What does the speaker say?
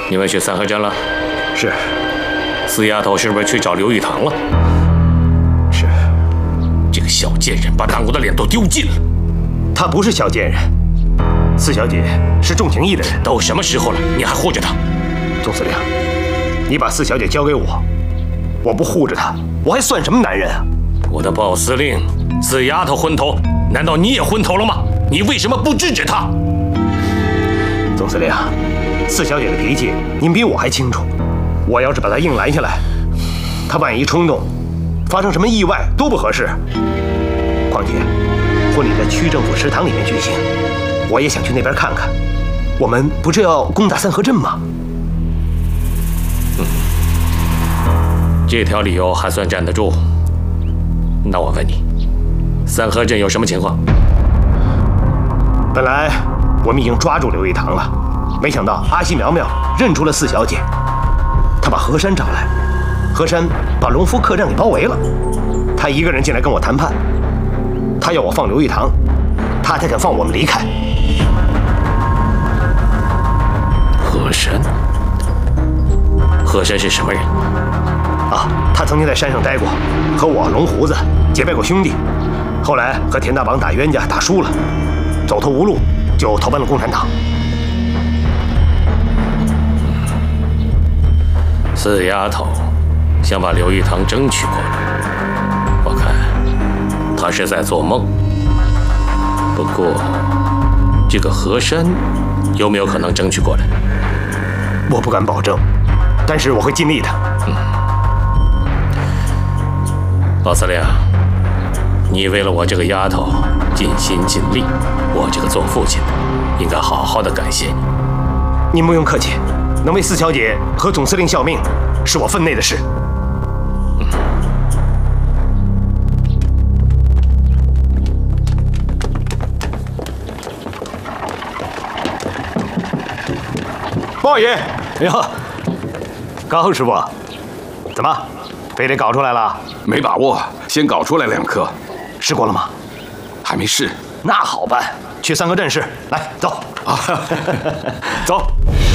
你们去三合镇了？ 是。 死丫头是不是去找刘玉堂了？ 是。 这个小贱人把堂姑的脸都丢尽了。 她不是小贱人，四小姐是重情义的人。 都什么时候了，你还护着她？ 总司令，你把四小姐交给我，我不护着她，我还算什么男人啊？ 我的鲍司令，死丫头昏头，难道你也昏头了吗？你为什么不制止她？ 总司令，四小姐的脾气您比我还清楚。我要是把她硬拦下来，她万一冲动，发生什么意外多不合适。况且，婚礼在区政府食堂里面举行，我也想去那边看看。我们不是要攻打三合镇吗？ 这条理由还算站得住。那我问你，三合镇有什么情况？ 本来我们已经抓住刘玉堂了，没想到阿西苗苗认出了四小姐，她把何山找来，何山把隆福客栈给包围了，他一个人进来跟我谈判，他要我放刘玉堂，他才肯放我们离开。 何山？何山是什么人？ 啊，他曾经在山上待过，和我龙胡子结拜过兄弟，后来和田大王打冤家打输了，走投无路，就投奔了共产党。 四丫头想把刘玉堂争取过来，我看她是在做梦。不过，这个何山有没有可能争取过来？ 我不敢保证，但是我会尽力的。 鲍司令，你为了我这个丫头尽心尽力，我这个做父亲的应该好好的感谢你。 您不用客气，能为四小姐和总司令效命，是我分内的事。鲍爷，哟，高师傅，怎么，非得搞出来了？ 没把握，先搞出来2颗。 试过了吗？ 还没试。 那好办，去三合镇试。来，走。 走。